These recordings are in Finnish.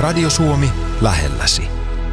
Radio Suomi lähelläsi.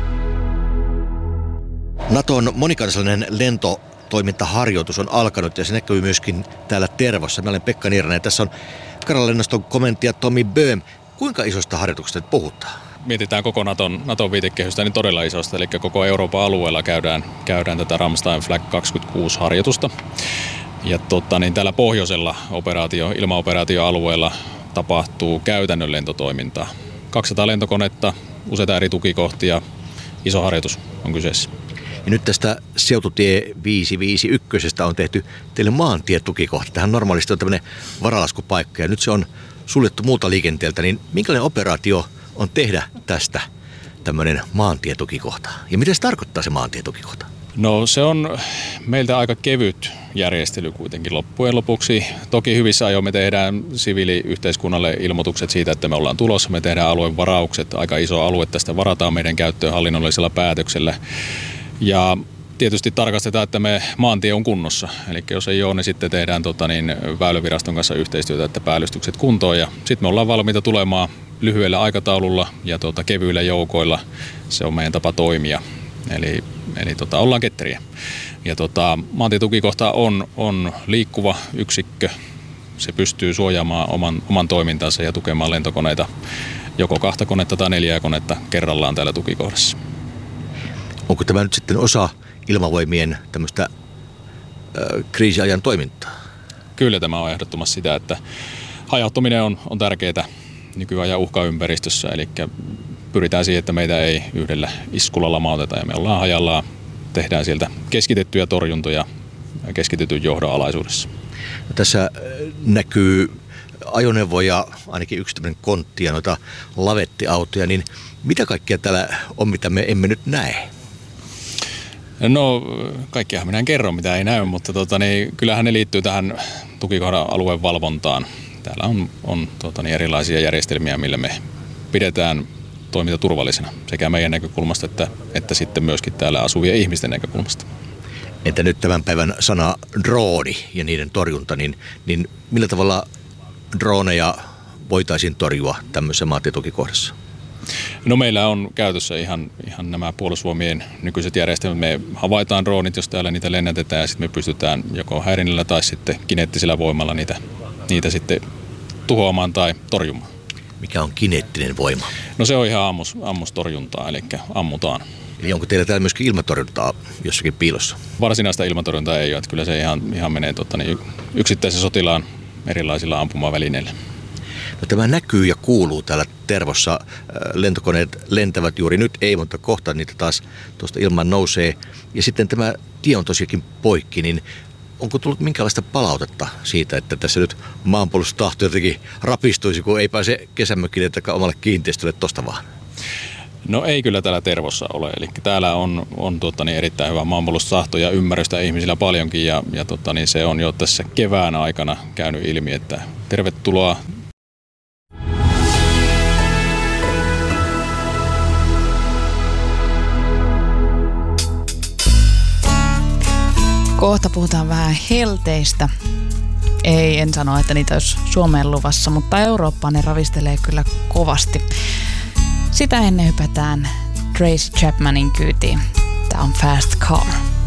Naton monikansallinen lentotoimintaharjoitus on alkanut ja se näkyy myöskin täällä Tervossa. Mä olen Pekka Nierinen ja tässä on Karjalan-lennoston komentia Tommy Böhm. Kuinka isosta harjoituksesta nyt puhutaan? Mietitään koko Naton viitekehystä niin todella isosta, eli koko Euroopan alueella käydään tätä Ramstein Flag 26-harjoitusta. Ja täällä pohjoisella ilmaoperaatioalueella tapahtuu käytännön lentotoimintaa. 200 lentokonetta, useita eri tukikohtia, iso harjoitus on kyseessä. Ja nyt tästä Seututie 551 on tehty teille maantietukikohta. Tähän normaalisti on tämmöinen varalaskupaikka ja nyt se on suljettu muuta liikenteeltä. Niin minkälainen operaatio on tehdä tästä tämmöinen maantietukikohta? Ja mitä se tarkoittaa se maantietukikohta? No se on meiltä aika kevyt järjestely kuitenkin loppujen lopuksi. Toki hyvissä ajoin me tehdään siviiliyhteiskunnalle ilmoitukset siitä, että me ollaan tulossa. Me tehdään aluevaraukset. Aika iso alue tästä varataan meidän käyttöön hallinnollisella päätöksellä. Ja tietysti tarkastetaan, että me maantie on kunnossa. Eli jos ei ole, niin sitten tehdään Väyläviraston kanssa yhteistyötä, että päällystykset kuntoon. Ja sitten me ollaan valmiita tulemaan lyhyellä aikataululla ja kevyillä joukoilla. Se on meidän tapa toimia. Eli ollaan ketteriä. Ja maantietukikohta on liikkuva yksikkö. Se pystyy suojaamaan oman toimintansa ja tukemaan lentokoneita, joko 2 konetta tai 4 konetta kerrallaan täällä tukikohdassa. Onko tämä nyt sitten osa ilmavoimien tämmöistä kriisiajan toimintaa? Kyllä tämä on ehdottomasti sitä, että hajauttaminen on tärkeää nykyajan uhkaympäristössä, eli pyritään siihen, että meitä ei yhdellä iskulla lamauteta ja me ollaan hajallaan, tehdään sieltä keskitettyjä torjuntoja keskitetyn johdon alaisuudessa. No, tässä näkyy ajoneuvoja, ainakin yksi tämmöinen kontti ja noita lavettiautoja, niin mitä kaikkea täällä on, mitä me emme nyt näe? No kaikkiahan minä en kerro, mitä ei näy, mutta kyllähän ne liittyy tähän tukikohdan alueen valvontaan. Täällä on erilaisia järjestelmiä, millä me pidetään toiminta turvallisena sekä meidän näkökulmasta että sitten myöskin täällä asuvien ihmisten näkökulmasta. Entä nyt tämän päivän sana drooni ja niiden torjunta, niin millä tavalla droneja voitaisiin torjua tämmöisessä maantietukikohdassa? No meillä on käytössä ihan nämä puolustusvoimien nykyiset järjestelmät. Me havaitaan droonit, jos täällä niitä lennätetään ja sitten me pystytään joko häirinnällä tai sitten kineettisellä voimalla niitä sitten tuhoamaan tai torjumaan. Mikä on kineettinen voima? No se on ihan ammustorjuntaa, eli ammutaan. Eli onko teillä täällä myöskin ilmatorjuntaa jossakin piilossa? Varsinaista ilmatorjuntaa ei ole, että kyllä se ihan menee yksittäisen sotilaan erilaisilla ampumavälineillä. No, tämä näkyy ja kuuluu täällä Tervossa. Lentokoneet lentävät juuri nyt, ei, mutta kohta niitä taas tuosta ilman nousee. Ja sitten tämä tie on tosiaankin poikki, niin onko tullut minkälaista palautetta siitä, että tässä nyt maanpuolustustahto jotenkin rapistuisi, kun ei pääse kesämökille tai omalle kiinteistölle tosta vaan? No ei kyllä täällä Tervossa ole. Eli täällä on erittäin hyvä maanpuolustustahto ja ymmärrystä ihmisillä paljonkin. Ja se on jo tässä kevään aikana käynyt ilmi, että tervetuloa. Kohta puhutaan vähän helteistä. En sano, että niitä olisi Suomeen luvassa, mutta Eurooppaan ne ravistelee kyllä kovasti. Sitä ennen hypätään Tracy Chapmanin kyytiin. Tämä on Fast Car.